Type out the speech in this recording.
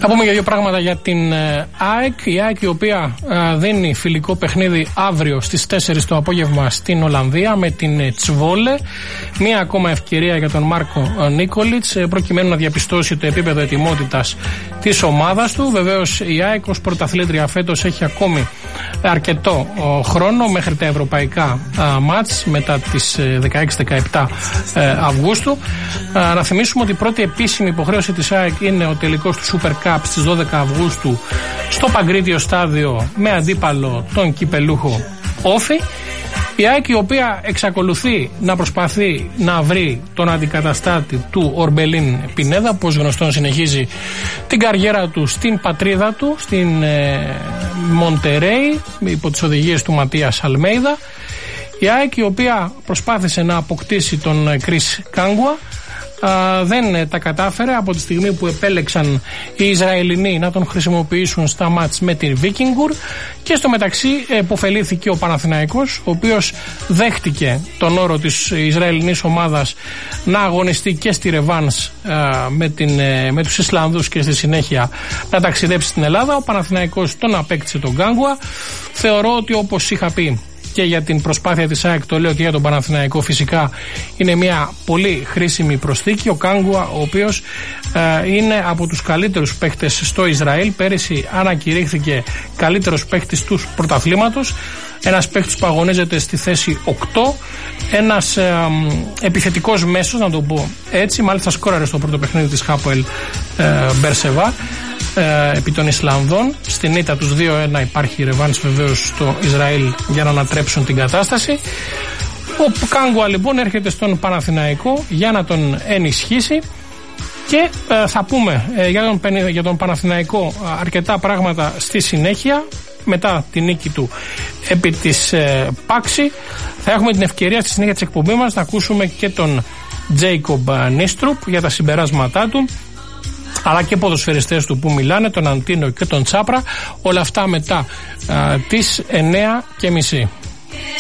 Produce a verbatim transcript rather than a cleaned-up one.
Να πούμε για δύο πράγματα για την ΑΕΚ. Η ΑΕΚ, η οποία δίνει φιλικό παιχνίδι αύριο στις τέσσερις το απόγευμα στην Ολλανδία με την Τσβόλε. Μία ακόμα ευκαιρία για τον Μάρκο Νίκολιτς προκειμένου να διαπιστώσει το επίπεδο ετοιμότητας της ομάδας του. Βεβαίως η ΑΕΚ ως πρωταθλήτρια φέτος έχει ακόμη αρκετό χρόνο μέχρι τα ευρωπαϊκά μάτς μετά τις δεκαέξι δεκαεπτά Αυγούστου. Να θυμίσουμε ότι η πρώτη επίσημη υποχρέωση της ΑΕΚ είναι ο τελικός του Super Cup στις δώδεκα Αυγούστου στο Παγκρίτιο Στάδιο με αντίπαλο τον κυπελούχο Όφη. Η ΑΕΚ, η οποία εξακολουθεί να προσπαθεί να βρει τον αντικαταστάτη του Ορμπελίν Πινέδα, που ως γνωστόν συνεχίζει την καριέρα του στην πατρίδα του, στην ε, Μοντερέι, υπό τις οδηγίες του Ματίας Αλμέιδα. Η ΑΕΚ, η οποία προσπάθησε να αποκτήσει τον Κρίς Κάγκουα, Uh, δεν τα κατάφερε από τη στιγμή που επέλεξαν οι Ισραηλινοί να τον χρησιμοποιήσουν στα μάτς με την Βίκινγκουρ, και στο μεταξύ επωφελήθηκε ο Παναθηναϊκός, ο οποίος δέχτηκε τον όρο της Ισραηλινής ομάδας να αγωνιστεί και στη ρεβάνς uh, με, την, uh, με τους Ισλανδούς και στη συνέχεια να ταξιδέψει στην Ελλάδα. Ο Παναθηναϊκός τον απέκτησε τον Γκάγκουα. Θεωρώ ότι, όπως είχα πει και για την προσπάθεια της ΑΕΚ, το λέω και για τον Παναθηναϊκό, φυσικά είναι μια πολύ χρήσιμη προσθήκη. Ο Κάγκουα, ο οποίος ε, είναι από τους καλύτερους παίχτες στο Ισραήλ, πέρυσι ανακηρύχθηκε καλύτερος παίχτης του πρωταθλήματος, ένας παίχτης που αγωνίζεται στη θέση οκτώ, ένας ε, ε, επιθετικός μέσος, να το πω έτσι, μάλιστα σκόραρε στο πρώτο παιχνίδι της Χάποελ ε, Μπερσεβά επί των Ισλανδών. Στην ήττα τους δύο ένα υπάρχει ρεβάνς βεβαίως στο Ισραήλ για να ανατρέψουν την κατάσταση. Ο Κάγκουα λοιπόν έρχεται στον Παναθηναϊκό για να τον ενισχύσει, και ε, θα πούμε ε, για, τον, για τον Παναθηναϊκό αρκετά πράγματα στη συνέχεια, μετά την νίκη του επί της ε, Πάξη. Θα έχουμε την ευκαιρία στη συνέχεια της εκπομπής μας να ακούσουμε και τον Τζέικομπ Νίστρουπ για τα συμπεράσματά του, αλλά και ποδοσφαιριστές του που μιλάνε, τον Αντίνο και τον Τσάπρα. Όλα αυτά μετά α, τις εννέα και μισή.